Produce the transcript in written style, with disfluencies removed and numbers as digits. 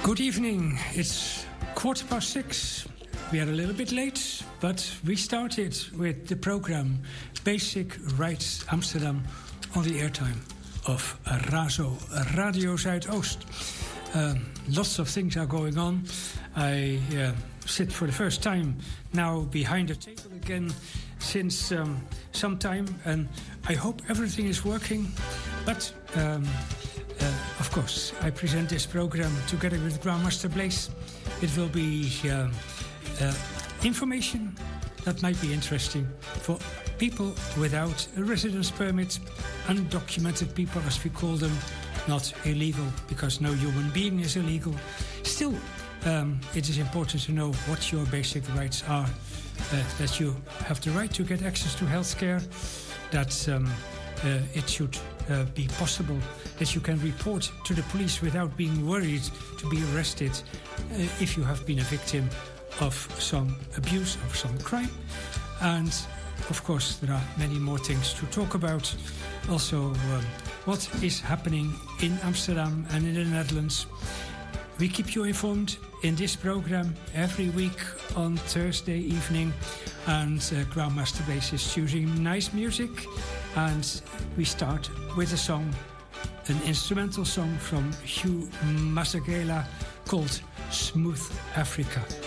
Good evening. It's 6:15. We are a little bit late, but we started with the program Basic Rights Amsterdam on the airtime of RAZO, Radio Zuidoost. Lots of things are going on. I sit for the first time now behind the table again since some time, and I hope everything is working. But of course, I present this program together with Grandmaster Blaze. It will be information that might be interesting for people without a residence permit, undocumented people as we call them, not illegal, because no human being is illegal. Still, it is important to know what your basic rights are, that you have the right to get access to health care, that it should be possible that you can report to the police without being worried to be arrested if you have been a victim of some abuse, of some crime. And of course, there are many more things to talk about. Also, what is happening in Amsterdam and in the Netherlands. We keep you informed in this program every week on Thursday evening. And Grandmaster Blaze is choosing nice music. And we start with a song, an instrumental song from Hugh Masekela called Smooth Africa.